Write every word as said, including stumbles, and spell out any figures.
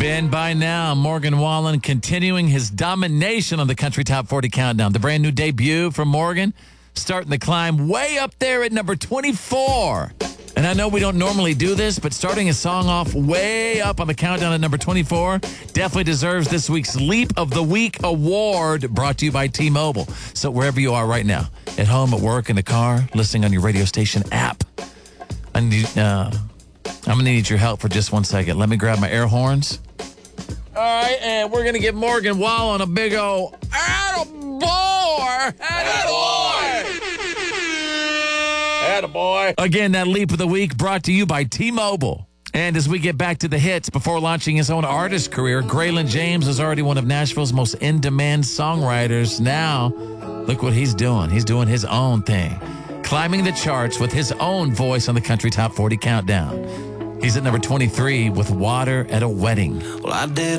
Ben, by now, Morgan Wallen continuing his domination on the Country Top forty Countdown. The brand new debut from Morgan, starting the climb way up there at number twenty-four. And I know we don't normally do this, but starting a song off way up on the countdown at number twenty-four definitely deserves this week's Leap of the Week award, brought to you by T-Mobile. So wherever you are right now, at home, at work, in the car, listening on your radio station app, I need, uh, I'm going to need your help for just one second. Let me grab my air horns. All right, and we're going to give Morgan Wallen a big old attaboy. Attaboy. Attaboy. Again, that Leap of the Week brought to you by T-Mobile. And as we get back to the hits, before launching his own artist career, Graylin James is already one of Nashville's most in-demand songwriters. Now, look what he's doing. He's doing his own thing, climbing the charts with his own voice on the Country Top forty Countdown. He's at number twenty-three with Water at a Wedding. Well, I did